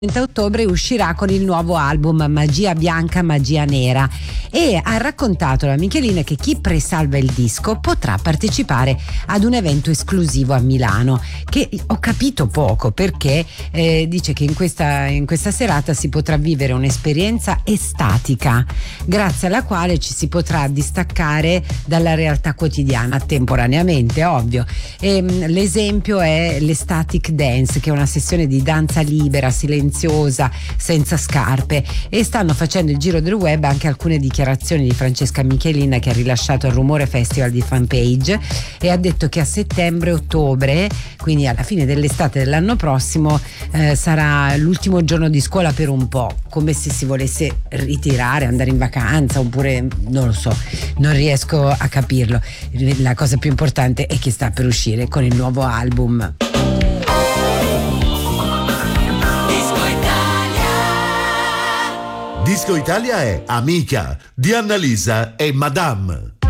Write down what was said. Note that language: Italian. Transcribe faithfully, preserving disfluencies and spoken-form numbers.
trenta ottobre uscirà con il nuovo album Magia Bianca, Magia Nera, e ha raccontato la Michelin che chi presalva il disco potrà partecipare ad un evento esclusivo a Milano, che ho capito poco perché eh, dice che in questa, in questa serata si potrà vivere un'esperienza estatica grazie alla quale ci si potrà distaccare dalla realtà quotidiana temporaneamente, ovvio. E, mh, l'esempio è l'Estatic Dance, che è una sessione di danza libera, silenziosa, senza scarpe, e stanno facendo il giro del web anche alcune dichiarazioni di Francesca Michelin, che ha rilasciato al Rumore Festival di Fanpage e ha detto che a settembre-ottobre, quindi alla fine dell'estate dell'anno prossimo, eh, sarà l'ultimo giorno di scuola per un po', come se si volesse ritirare, andare in vacanza, oppure non lo so, non riesco a capirlo. La cosa più importante è che sta per uscire con il nuovo album. Disco Italia è Amica di Annalisa e Madame.